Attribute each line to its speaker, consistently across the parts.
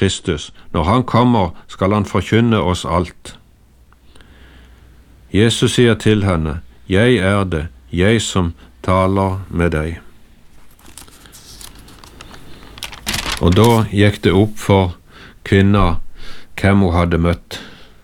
Speaker 1: Kristus. Når han kommer, skal han forkynne oss alt. Jesus sier til henne, jeg er det, jeg som taler med deg. Og da gikk det opp for kvinna hvem hun hadde møtt.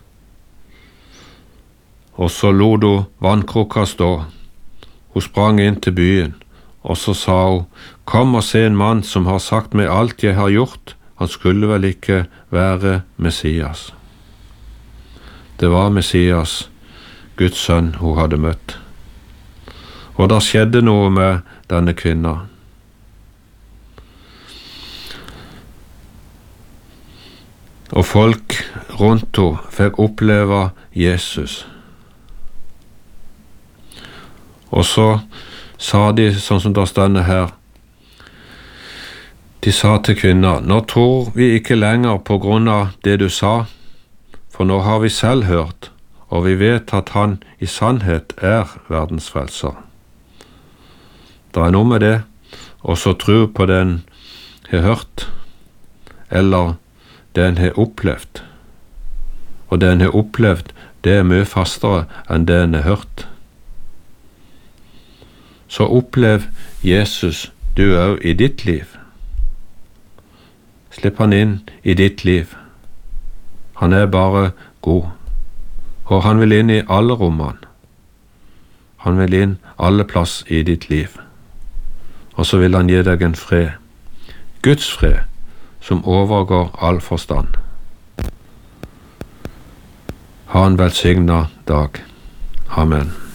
Speaker 1: Og så lot hun vannkrukka stå. Hun sprang inn til byen, og så sa hun, kom og se en mann som har sagt meg alt jeg har gjort. Han skulle vel ikke være Messias. Det var Messias, Guds sønn, hun hadde møtt. Og der skjedde noe med denne kvinna. Og folk rundt henne fikk oppleve Jesus. Og så sa de, sånn som det stender her, de sa til kvinna, nå tror vi ikke lenger på grunn av det du sa, for nå har vi selv hørt, og vi vet at han i sannhet er verdens frelser. Det er noe med det, og så tro på det en har hørt, eller det en har opplevd. Og det en har opplevd, det er mye fastere enn det en har hørt. Så opplev Jesus du også i ditt liv. Slipp han inn i ditt liv. Han er bare god. Og han vil inn i alle rommene. Han vil inn alle plass i ditt liv. Og så vil han gi deg en fred. Guds fred, som overgår all forstand. Ha en velsignet dag. Amen.